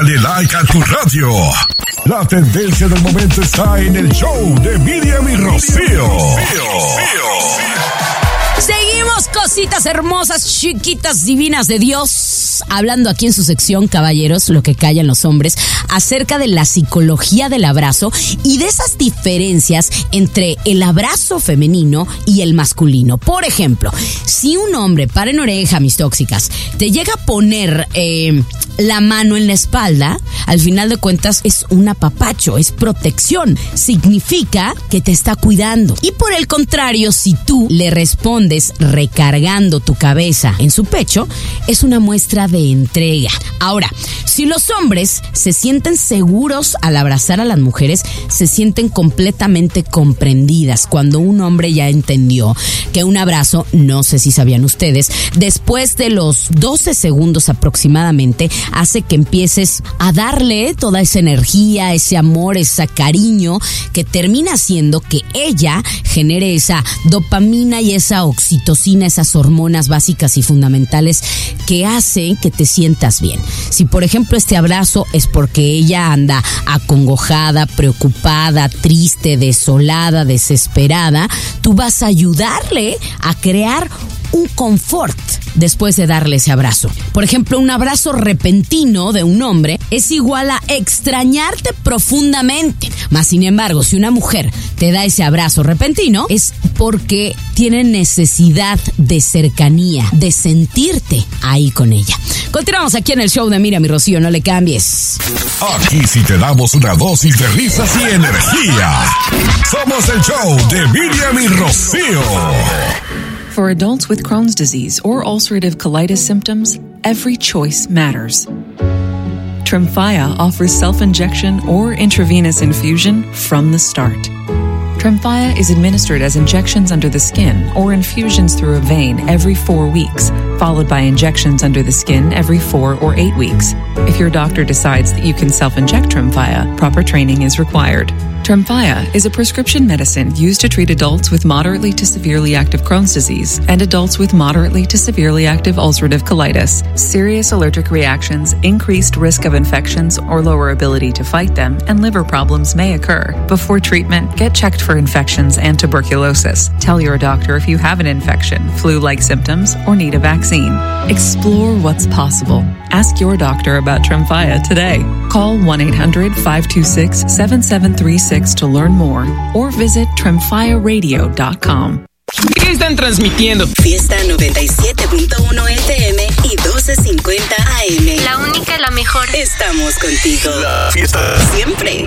Dale like a tu radio. La tendencia del momento está en el show de Miriam y Rocío. Seguimos, cositas hermosas, chiquitas, divinas de Dios, hablando aquí en su sección, caballeros, lo que callan los hombres, acerca de la psicología del abrazo y de esas diferencias entre el abrazo femenino y el masculino. Por ejemplo, si un hombre, paren oreja, mis tóxicas, te llega a poner la mano en la espalda, al final de cuentas es un apapacho, es protección, significa que te está cuidando. Y por el contrario, si tú le respondes recargando tu cabeza en su pecho, es una muestra de entrega. Ahora, si los hombres se sienten seguros al abrazar a las mujeres, se sienten completamente comprendidas cuando un hombre ya entendió que un abrazo, no sé si sabían ustedes, después de los 12 segundos aproximadamente, hace que empieces a darle toda esa energía, ese amor, ese cariño, que termina haciendo que ella genere esa dopamina y esa oxitocina, esas hormonas básicas y fundamentales que hacen que te sientas bien. Si por ejemplo este abrazo es porque ella anda acongojada, preocupada, triste, desolada, desesperada, tú vas a ayudarle a crear un confort después de darle ese abrazo. Por ejemplo, un abrazo repentino de un hombre es igual a extrañarte profundamente. Más sin embargo, si una mujer te da ese abrazo repentino, es porque tiene necesidad de cercanía, de sentirte ahí con ella. Continuamos aquí en el show de Miriam y Rocío, no le cambies. Aquí sí te damos una dosis de risas y energía. Somos el show de Miriam y Rocío. For adults with Crohn's disease or ulcerative colitis symptoms, every choice matters. Tremfya offers self-injection or intravenous infusion from the start. Tremfya is administered as injections under the skin or infusions through a vein every 4 weeks, followed by injections under the skin every 4 or 8 weeks. If your doctor decides that you can self-inject Tremfya, proper training is required. Tremfya is a prescription medicine used to treat adults with moderately to severely active Crohn's disease and adults with moderately to severely active ulcerative colitis. Serious allergic reactions, increased risk of infections or lower ability to fight them, and liver problems may occur. Before treatment, get checked for infections and tuberculosis. Tell your doctor if you have an infection, flu-like symptoms, or need a vaccine. Explore what's possible. Ask your doctor about Tremfya today. Call 1-800-526-7736 to learn more or visit tremfyaradio.com. ¿Qué están transmitiendo? Fiesta 97.1 FM y 1250 AM. La única, la mejor. Estamos contigo. La fiesta. Siempre.